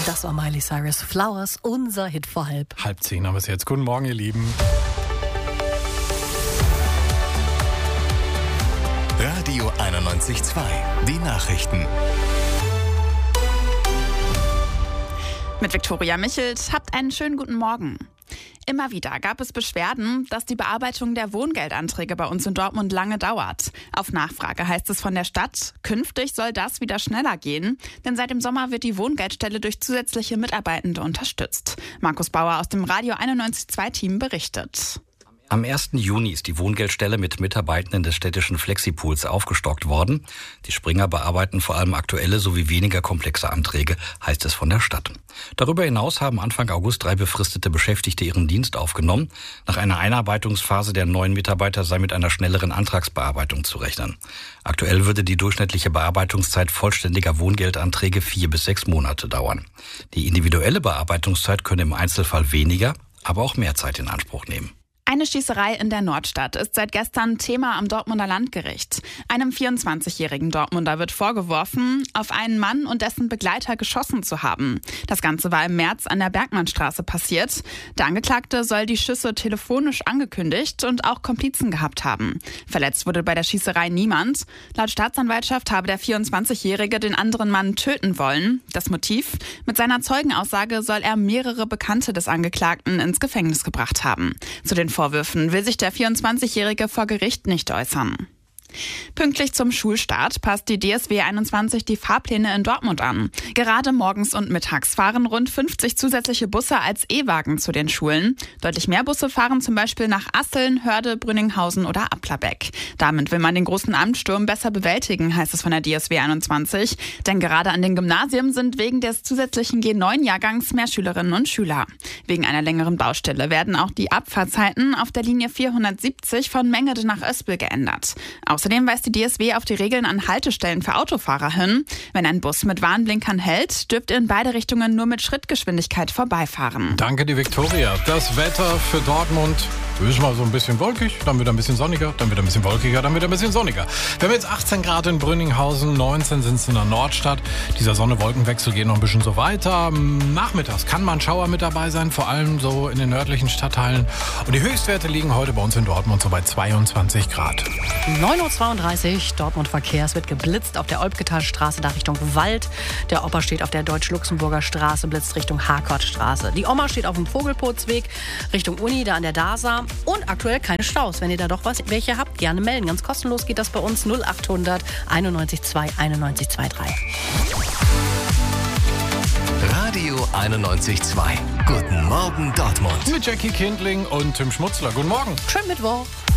Das war Miley Cyrus, Flowers, unser Hit vor halb. 9:30 haben wir es jetzt. Guten Morgen, ihr Lieben. Radio 91.2, die Nachrichten. Mit Viktoria Michelt, habt einen schönen guten Morgen. Immer wieder gab es Beschwerden, dass die Bearbeitung der Wohngeldanträge bei uns in Dortmund lange dauert. Auf Nachfrage heißt es von der Stadt, künftig soll das wieder schneller gehen, denn seit dem Sommer wird die Wohngeldstelle durch zusätzliche Mitarbeitende unterstützt. Markus Bauer aus dem Radio 91.2-Team berichtet. Am 1. Juni ist die Wohngeldstelle mit Mitarbeitenden des städtischen Flexipools aufgestockt worden. Die Springer bearbeiten vor allem aktuelle sowie weniger komplexe Anträge, heißt es von der Stadt. Darüber hinaus haben Anfang August 3 befristete Beschäftigte ihren Dienst aufgenommen. Nach einer Einarbeitungsphase der neuen Mitarbeiter sei mit einer schnelleren Antragsbearbeitung zu rechnen. Aktuell würde die durchschnittliche Bearbeitungszeit vollständiger Wohngeldanträge 4 bis 6 Monate dauern. Die individuelle Bearbeitungszeit könne im Einzelfall weniger, aber auch mehr Zeit in Anspruch nehmen. Eine Schießerei in der Nordstadt ist seit gestern Thema am Dortmunder Landgericht. Einem 24-jährigen Dortmunder wird vorgeworfen, auf einen Mann und dessen Begleiter geschossen zu haben. Das Ganze war im März an der Bergmannstraße passiert. Der Angeklagte soll die Schüsse telefonisch angekündigt und auch Komplizen gehabt haben. Verletzt wurde bei der Schießerei niemand. Laut Staatsanwaltschaft habe der 24-Jährige den anderen Mann töten wollen. Das Motiv? Mit seiner Zeugenaussage soll er mehrere Bekannte des Angeklagten ins Gefängnis gebracht haben. Zu den Vorwürfen will sich der 24-Jährige vor Gericht nicht äußern. Pünktlich zum Schulstart passt die DSW 21 die Fahrpläne in Dortmund an. Gerade morgens und mittags fahren rund 50 zusätzliche Busse als E-Wagen zu den Schulen. Deutlich mehr Busse fahren zum Beispiel nach Asseln, Hörde, Brünninghausen oder Applerbeck. Damit will man den großen Amtssturm besser bewältigen, heißt es von der DSW 21. Denn gerade an den Gymnasien sind wegen des zusätzlichen G9-Jahrgangs mehr Schülerinnen und Schüler. Wegen einer längeren Baustelle werden auch die Abfahrzeiten auf der Linie 470 von Mengede nach Oespel geändert. Außerdem weist die DSW auf die Regeln an Haltestellen für Autofahrer hin. Wenn ein Bus mit Warnblinkern hält, dürft ihr in beide Richtungen nur mit Schrittgeschwindigkeit vorbeifahren. Danke, die Viktoria. Das Wetter für Dortmund ist mal so ein bisschen wolkig, dann wieder ein bisschen sonniger, dann wieder ein bisschen wolkiger, dann wieder ein bisschen sonniger. Wir haben jetzt 18 Grad in Brünninghausen, 19 sind es in der Nordstadt. Dieser Sonne-Wolkenwechsel geht noch ein bisschen so weiter. Nachmittags kann mal ein Schauer mit dabei sein, vor allem so in den nördlichen Stadtteilen. Und die Höchstwerte liegen heute bei uns in Dortmund so bei 22 Grad. 9:32 Uhr, Dortmund-Verkehr. Es wird geblitzt auf der Olpketalstraße da Richtung Wald. Der Opa steht auf der Deutsch-Luxemburger Straße, blitzt Richtung Harkortstraße. Die Oma steht auf dem Vogelputzweg Richtung Uni, da an der DASA. Und aktuell keine Staus. Wenn ihr da doch welche habt, gerne melden. Ganz kostenlos geht das bei uns 0800 91 2 91 23. Radio 91.2. Guten Morgen Dortmund. Mit Jackie Kindling und Tim Schmutzler. Guten Morgen. Schönen Mittwoch.